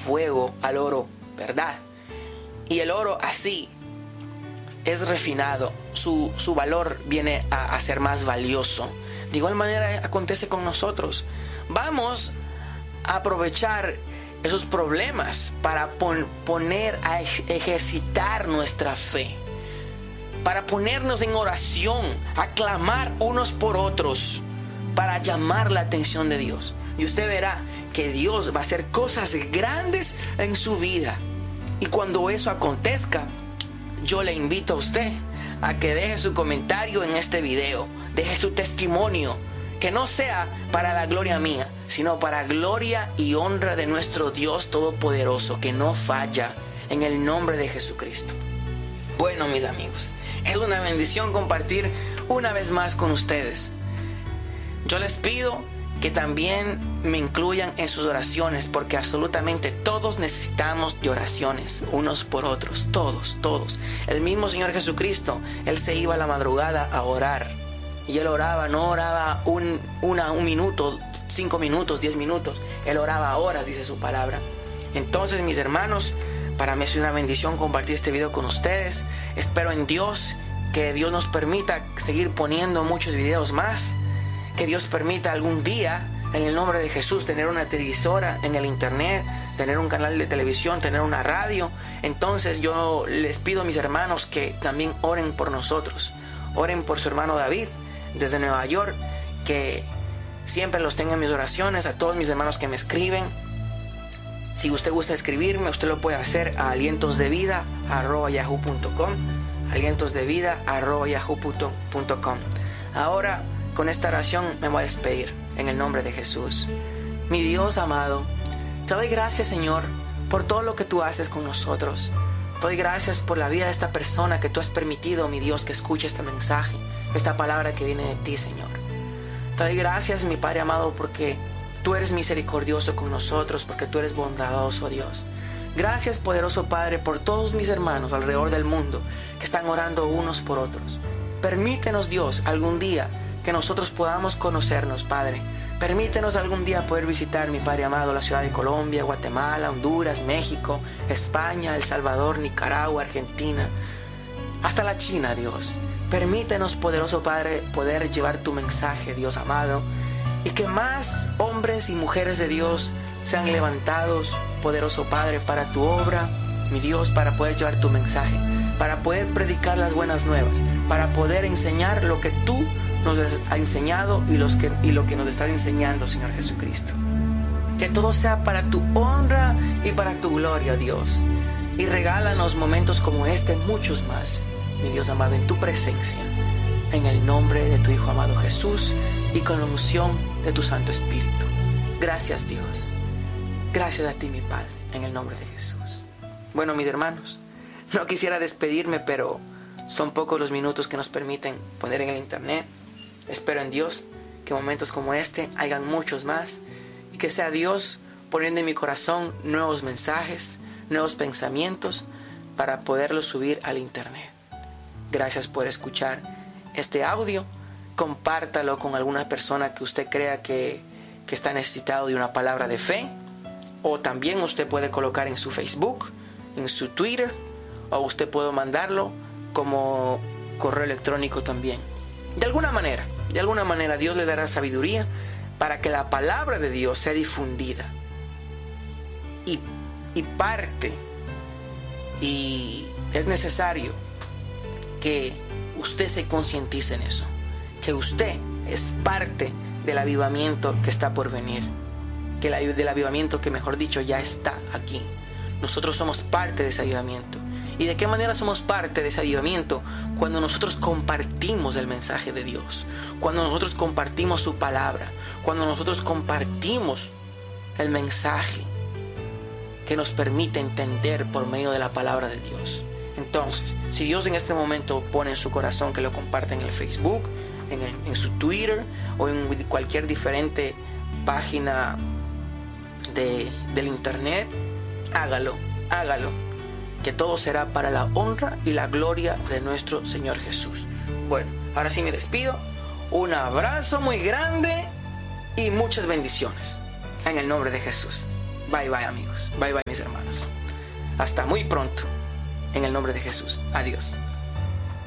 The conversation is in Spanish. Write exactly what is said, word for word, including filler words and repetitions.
fuego al oro, ¿verdad? Y el oro así es refinado, su, su valor viene a, a ser más valioso. De igual manera acontece con nosotros. Vamos a aprovechar esos problemas para pon, poner a ejercitar nuestra fe, para ponernos en oración, a clamar unos por otros, para llamar la atención de Dios. Y usted verá que Dios va a hacer cosas grandes en su vida. Y cuando eso acontezca, yo le invito a usted a que deje su comentario en este video, deje su testimonio, que no sea para la gloria mía, sino para gloria y honra de nuestro Dios Todopoderoso, que no falla, en el nombre de Jesucristo. Bueno, mis amigos, es una bendición compartir una vez más con ustedes. Yo les pido que también me incluyan en sus oraciones, porque absolutamente todos necesitamos de oraciones unos por otros, todos, todos. El mismo Señor Jesucristo, Él se iba a la madrugada a orar, y Él oraba, no oraba un, una, un minuto, cinco minutos, diez minutos, Él oraba horas, dice su palabra. Entonces, mis hermanos, para mí es una bendición compartir este video con ustedes. Espero en Dios que Dios nos permita seguir poniendo muchos videos más, que Dios permita algún día, en el nombre de Jesús, tener una televisora en el internet, tener un canal de televisión, tener una radio. Entonces yo les pido a mis hermanos que también oren por nosotros. Oren por su hermano David desde Nueva York, que siempre los tenga en mis oraciones. A todos mis hermanos que me escriben, si usted gusta escribirme, usted lo puede hacer a alientosdevida arroba yahoo punto com, alientosdevida arroba yahoo punto com. Ahora, con esta oración me voy a despedir en el nombre de Jesús. Mi Dios amado, te doy gracias, Señor, por todo lo que tú haces con nosotros. Te doy gracias por la vida de esta persona que tú has permitido, mi Dios, que escuche este mensaje, esta palabra que viene de ti, Señor. Te doy gracias, mi Padre amado, porque tú eres misericordioso con nosotros, porque tú eres bondadoso, Dios. Gracias, poderoso Padre, por todos mis hermanos alrededor del mundo que están orando unos por otros. Permítenos, Dios, algún día que nosotros podamos conocernos, Padre. Permítenos algún día poder visitar, mi Padre amado, la ciudad de Colombia, Guatemala, Honduras, México, España, El Salvador, Nicaragua, Argentina, hasta la China, Dios. Permítenos, poderoso Padre, poder llevar tu mensaje, Dios amado, y que más hombres y mujeres de Dios sean levantados, poderoso Padre, para tu obra, mi Dios, para poder llevar tu mensaje, para poder predicar las buenas nuevas, para poder enseñar lo que tú nos has enseñado y, los que, y lo que nos estás enseñando, Señor Jesucristo. Que todo sea para tu honra y para tu gloria, Dios. Y regálanos momentos como este, muchos más, mi Dios amado, en tu presencia, en el nombre de tu Hijo amado Jesús y con la unción de tu Santo Espíritu. Gracias, Dios. Gracias a ti, mi Padre, en el nombre de Jesús. Bueno, mis hermanos, no quisiera despedirme, pero son pocos los minutos que nos permiten poner en el internet. Espero en Dios que momentos como este hagan muchos más, y que sea Dios poniendo en mi corazón nuevos mensajes, nuevos pensamientos para poderlos subir al internet. Gracias por escuchar este audio. Compártalo con alguna persona que usted crea que, que está necesitado de una palabra de fe, o también usted puede colocar en su Facebook, en su Twitter, o usted puede mandarlo como correo electrónico también. De alguna manera, de alguna manera Dios le dará sabiduría para que la palabra de Dios sea difundida. Y, y parte, y es necesario que usted se concientice en eso, que usted es parte del avivamiento que está por venir, que la, del avivamiento que, mejor dicho, ya está aquí. Nosotros somos parte de ese avivamiento. ¿Y de qué manera somos parte de ese avivamiento? Cuando nosotros compartimos el mensaje de Dios, cuando nosotros compartimos su palabra, cuando nosotros compartimos el mensaje que nos permite entender por medio de la palabra de Dios. Entonces, si Dios en este momento pone en su corazón que lo comparta en el Facebook, en, el, en su Twitter o en cualquier diferente página de, del internet, hágalo, hágalo. Que todo será para la honra y la gloria de nuestro Señor Jesús. Bueno, ahora sí me despido. Un abrazo muy grande y muchas bendiciones. En el nombre de Jesús. Bye. Bye bye amigos, bye bye mis hermanos. Hasta muy pronto, en el nombre de Jesús. Adiós.